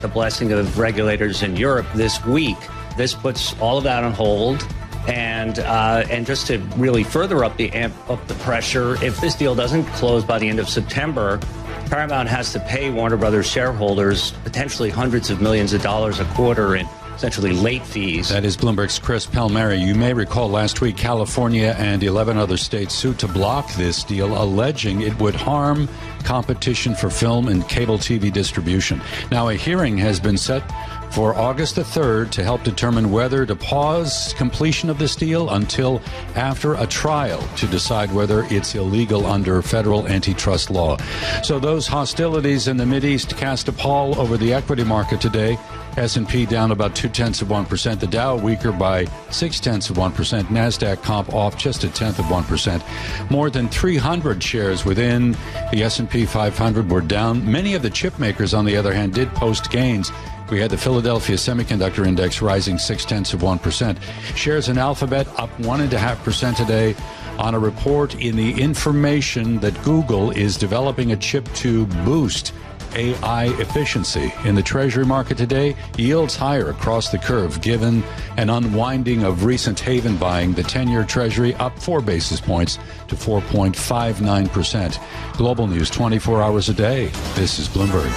the blessing of regulators in Europe this week. This puts all of that on hold. And just to really further up the pressure, if this deal doesn't close by the end of September, Paramount has to pay Warner Brothers shareholders potentially hundreds of millions of dollars a quarter in essentially late fees. That is Bloomberg's Chris Palmieri. You may recall last week California and 11 other states sued to block this deal, alleging it would harm competition for film and cable TV distribution. Now, a hearing has been set for August the 3rd to help determine whether to pause completion of this deal until after a trial to decide whether it's illegal under federal antitrust law. So those hostilities in the Mideast cast a pall over the equity market today. S&P down about 0.2%. The Dow weaker by 0.6%. NASDAQ comp off just 0.1%. More than 300 shares within the S&P 500 were down. Many of the chip makers, on the other hand, did post gains. We had the Philadelphia Semiconductor Index rising 0.6%. Shares in Alphabet up 1.5% today on a report in the information that Google is developing a chip to boost AI efficiency. In the Treasury market today, yields higher across the curve given an unwinding of recent haven buying. The 10-year Treasury up 4 basis points to 4.59%. Global news 24 hours a day. This is Bloomberg.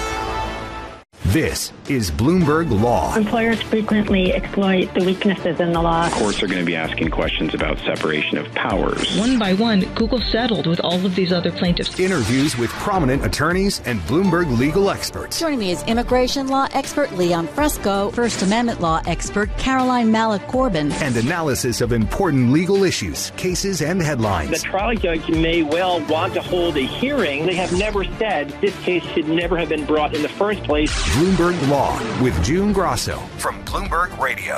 This is Bloomberg Law. Employers frequently exploit the weaknesses in the law. Courts are going to be asking questions about separation of powers. One by one, Google settled with all of these other plaintiffs. Interviews with prominent attorneys and Bloomberg legal experts. Joining me is immigration law expert Leon Fresco, First Amendment law expert Caroline Malik-Corbin, and analysis of important legal issues, cases, and headlines. The trial judge may well want to hold a hearing. They have never said this case should never have been brought in the first place. Bloomberg Law with June Grosso from Bloomberg Radio.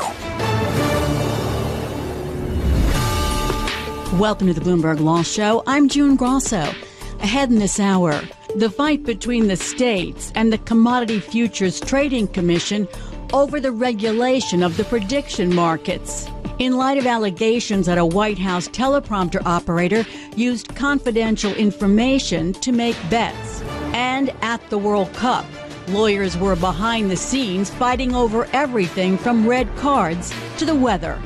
Welcome to the Bloomberg Law Show. I'm June Grosso. Ahead in this hour, the fight between the states and the Commodity Futures Trading Commission over the regulation of the prediction markets. In light of allegations that a White House teleprompter operator used confidential information to make bets. And at the World Cup, lawyers were behind the scenes fighting over everything from red cards to the weather.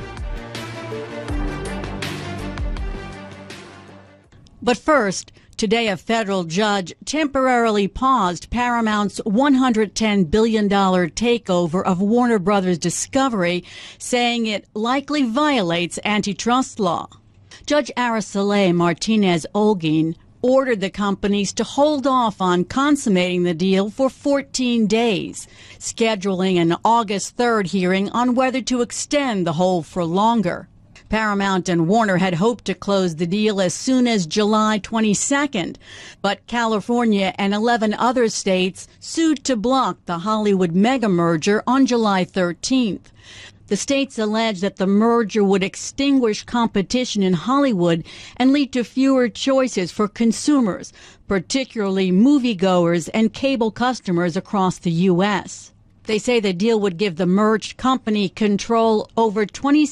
But first, today a federal judge temporarily paused Paramount's $110 billion takeover of Warner Brothers Discovery, saying it likely violates antitrust law. Judge Araceli Martinez-Olguin ordered the companies to hold off on consummating the deal for 14 days, scheduling an August 3rd hearing on whether to extend the hold for longer. Paramount and Warner had hoped to close the deal as soon as July 22nd, but California and 11 other states sued to block the Hollywood mega merger on July 13th. The states allege that the merger would extinguish competition in Hollywood and lead to fewer choices for consumers, particularly moviegoers and cable customers across the U.S. They say the deal would give the merged company control over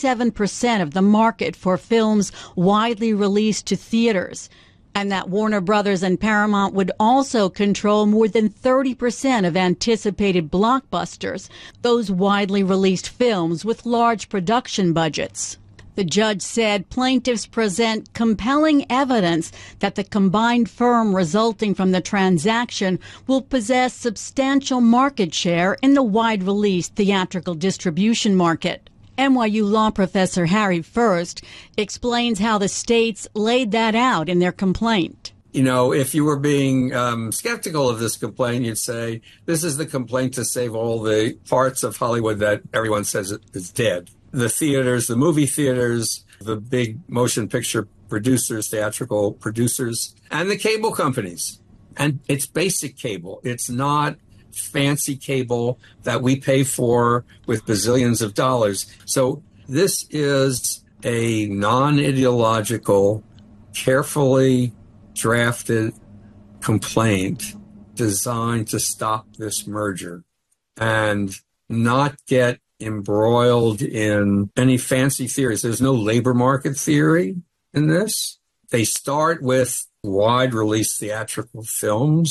27% of the market for films widely released to theaters, and that Warner Brothers and Paramount would also control more than 30% of anticipated blockbusters, those widely released films with large production budgets. The judge said plaintiffs present compelling evidence that the combined firm resulting from the transaction will possess substantial market share in the wide-release theatrical distribution market. NYU law professor Harry First explains how the states laid that out in their complaint. You know, if you were being skeptical of this complaint, you'd say this is the complaint to save all the parts of Hollywood that everyone says is dead. The theaters, the movie theaters, the big motion picture producers, theatrical producers, and the cable companies. And it's basic cable. It's not fancy cable that we pay for with bazillions of dollars. So this is a non-ideological, carefully drafted complaint designed to stop this merger and not get embroiled in any fancy theories. There's no labor market theory in this. They start with wide release theatrical films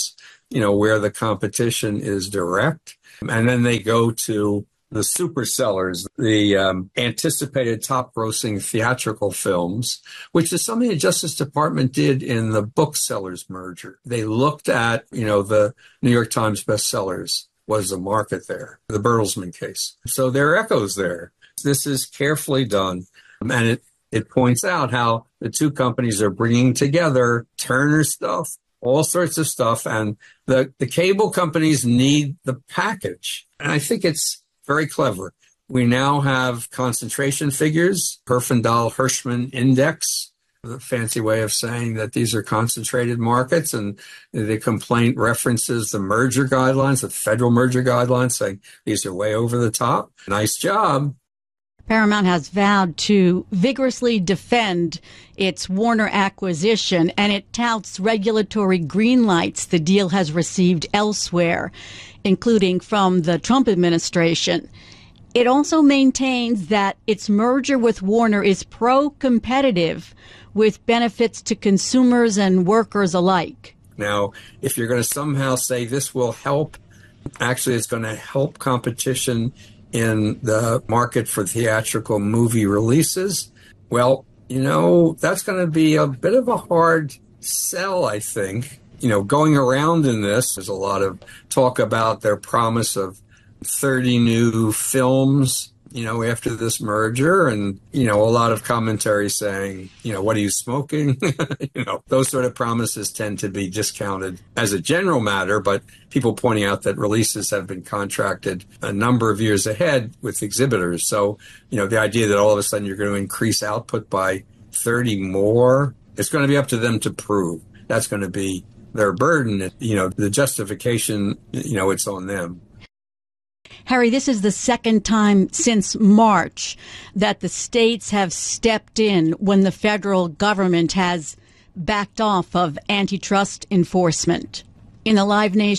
where the competition is direct. And then they go to the super sellers, the anticipated top-grossing theatrical films, which is something the Justice Department did in the booksellers merger. They looked at, the New York Times bestsellers was the market there, the Bertelsmann case. So there are echoes there. This is carefully done, and it points out how the two companies are bringing together Turner stuff, all sorts of stuff, and the cable companies need the package. And I think it's very clever. We now have concentration figures, Herfindahl-Hirschman Index, a fancy way of saying that these are concentrated markets, and the complaint references the merger guidelines, the federal merger guidelines, saying these are way over the top. Nice job. Paramount has vowed to vigorously defend its Warner acquisition, and it touts regulatory green lights the deal has received elsewhere, including from the Trump administration. It also maintains that its merger with Warner is pro-competitive, with benefits to consumers and workers alike. Now, if you're going to somehow say this will help, actually it's going to help competition in the market for theatrical movie releases, well, that's going to be a bit of a hard sell, I think. Going around in this, there's a lot of talk about their promise of 30 new films, after this merger, and, a lot of commentary saying, what are you smoking? Those sort of promises tend to be discounted as a general matter, but people pointing out that releases have been contracted a number of years ahead with exhibitors. So, the idea that all of a sudden you're going to increase output by 30 more, it's going to be up to them to prove. That's going to be their burden. The justification, it's on them. Harry, this is the second time since March that the states have stepped in when the federal government has backed off of antitrust enforcement. In the Live Nation